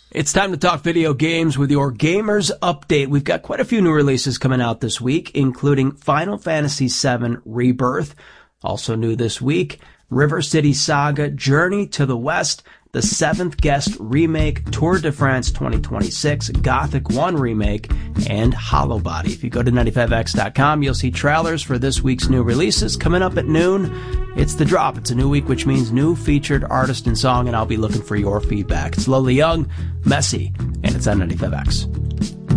It's time to talk video games with your Gamers Update. We've got quite a few new releases coming out this week, including Final Fantasy VII Rebirth. Also new this week, River City Saga Journey to the West, the 7th Guest Remake, Tour de France 2026, Gothic 1 Remake, and Hollow Body. If you go to 95x.com, you'll see trailers for this week's new releases. Coming up at noon, it's The Drop. It's a new week, which means new featured artist and song, and I'll be looking for your feedback. It's Lola Young, Messy, and it's on 95x.